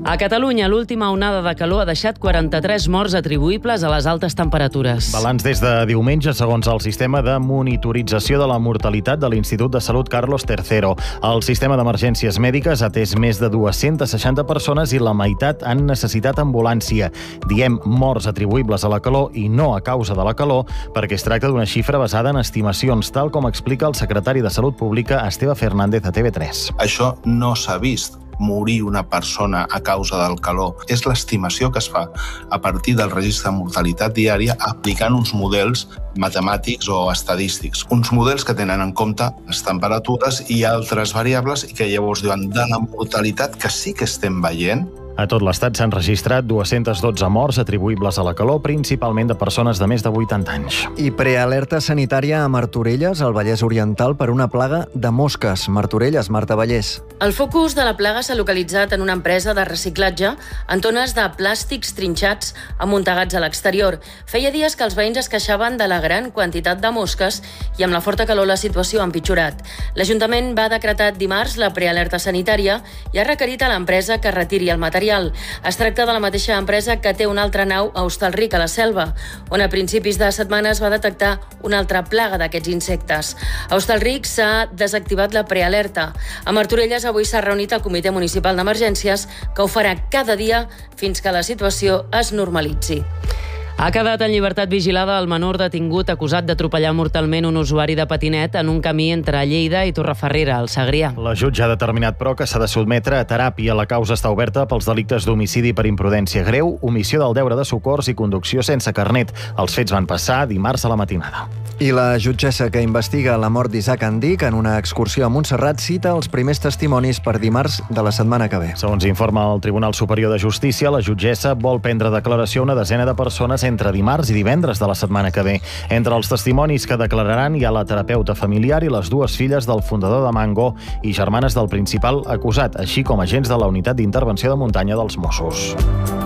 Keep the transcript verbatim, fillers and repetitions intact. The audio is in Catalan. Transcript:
A Catalunya, l'última onada de calor ha deixat quaranta-tres morts atribuïbles a les altes temperatures. Balanç des de diumenge, segons el sistema de monitorització de la mortalitat de l'Institut de Salut Carlos tercero. El sistema d'emergències mèdiques ha atès més de dues-centes seixanta persones i la meitat han necessitat ambulància. Diem morts atribuïbles a la calor i no a causa de la calor, perquè es tracta d'una xifra basada en estimacions, tal com explica el secretari de Salut Pública, Esteve Fernández, a T V tres. Això no s'ha vist. Morir una persona a causa del calor. És l'estimació que es fa a partir del registre de mortalitat diària aplicant uns models matemàtics o estadístics. Uns models que tenen en compte les temperatures i altres variables i que llavors diuen de la mortalitat que sí que estem veient. A tot l'estat s'han registrat dues-centes dotze morts atribuïbles a la calor, principalment de persones de més de vuitanta anys. I prealerta sanitària a Martorelles, al Vallès Oriental, per una plaga de mosques. Martorelles, Marta Vallès. El focus de la plaga s'ha localitzat en una empresa de reciclatge en tones de plàstics trinxats amuntegats a l'exterior. Feia dies que els veïns es queixaven de la gran quantitat de mosques i amb la forta calor la situació ha empitjorat. L'Ajuntament va decretar dimarts la prealerta sanitària i ha requerit a l'empresa que retiri el material. Es tracta de la mateixa empresa que té una altra nau a Hostalric, a la Selva, on a principis de setmana es va detectar una altra plaga d'aquests insectes. A Hostalric s'ha desactivat la prealerta. A Martorelles avui s'ha reunit el Comitè Municipal d'Emergències, que ho farà cada dia fins que la situació es normalitzi. Ha quedat en llibertat vigilada el menor detingut acusat d'atropellar mortalment un usuari de patinet en un camí entre Lleida i Torrefarrera, al Segrià. La jutge ha determinat, però, que s'ha de sotmetre a teràpia. La causa està oberta pels delictes d'homicidi per imprudència greu, omissió del deure de socors i conducció sense carnet. Els fets van passar dimarts a la matinada. I la jutgessa que investiga la mort d'Isaac Andic en una excursió a Montserrat cita els primers testimonis per dimarts de la setmana que ve. Segons informa el Tribunal Superior de Justícia, la jutgessa vol prendre declaració a una desena de persones entre dimarts i divendres de la setmana que ve. Entre els testimonis que declararan hi ha la terapeuta familiar i les dues filles del fundador de Mango i germanes del principal acusat, així com agents de la Unitat d'Intervenció de Muntanya dels Mossos.